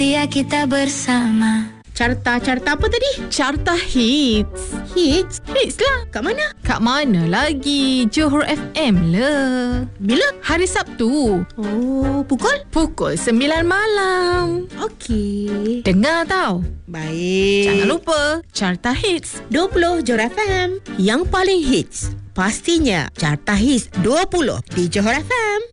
Dia kita bersama. Carta apa tadi? Carta Hits. Hits? Hits lah. Kat mana? Kat mana lagi? Johor FM lah. Bila? Hari Sabtu. Oh, Pukul 9 malam. Okey. Dengar tau. Baik. Jangan lupa Carta Hits 20 Johor FM. Yang paling hits. Pastinya Carta Hits 20 di Johor FM.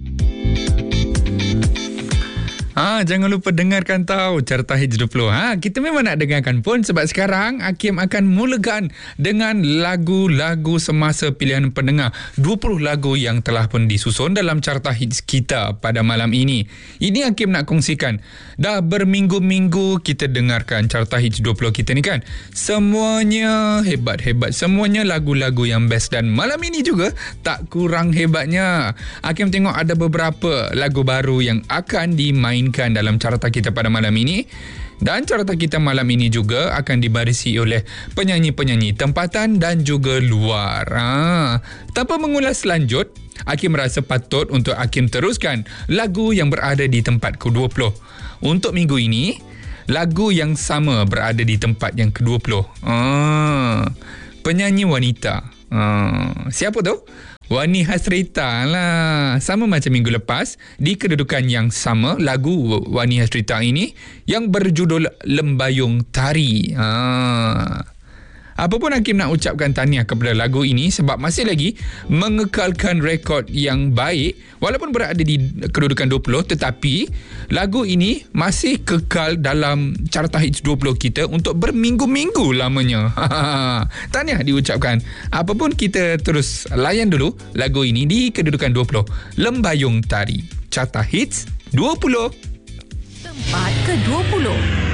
Jangan lupa dengarkan tahu Carta Hits 20. Kita memang nak dengarkan pun sebab sekarang Hakim akan mulakan dengan lagu-lagu semasa pilihan pendengar. 20 lagu yang telah pun disusun dalam Carta Hits kita pada malam ini. Ini Hakim nak kongsikan. Dah berminggu-minggu kita dengarkan Carta Hits 20 kita ni kan. Semuanya hebat-hebat. Semuanya lagu-lagu yang best. Dan malam ini juga tak kurang hebatnya. Hakim tengok ada beberapa lagu baru yang akan dimainkan dalam carta kita pada malam ini. Dan carta kita malam ini juga akan dibarisi oleh penyanyi-penyanyi tempatan dan juga luar. Tanpa mengulas lanjut, Hakim rasa patut untuk Hakim teruskan lagu yang berada di tempat ke-20. Untuk minggu ini, lagu yang sama berada di tempat yang ke-20. Penyanyi wanita. Siapa tu? Wani Hasrita lah. Sama macam minggu lepas, di kedudukan yang sama, lagu Wani Hasrita ini yang berjudul Lembayung Tari. Apapun Hakim nak ucapkan tahniah kepada lagu ini sebab masih lagi mengekalkan rekod yang baik walaupun berada di kedudukan 20, tetapi lagu ini masih kekal dalam Carta Hits 20 kita untuk berminggu-minggu lamanya. Tahniah diucapkan. Apapun kita terus layan dulu lagu ini di kedudukan 20. Lembayung Tari, Carta Hits 20. Tempat ke-20.